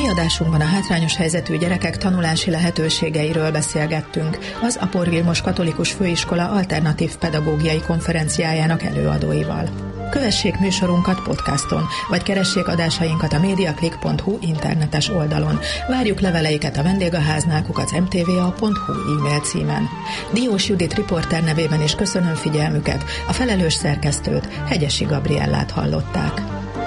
adásunkban a hátrányos helyzetű gyerekek tanulási lehetőségeiről beszélgettünk az Apor Vilmos Katolikus Főiskola alternatív pedagógiai konferenciájának előadóival. Kövessék műsorunkat podcaston, vagy keressék adásainkat a mediaclick.hu internetes oldalon. Várjuk leveleiket a vendégháznál @mtva.hu e-mail címen. Diós Judit riporter nevében is köszönöm figyelmüket, a felelős szerkesztőt, Hegyesi Gabriellát hallották.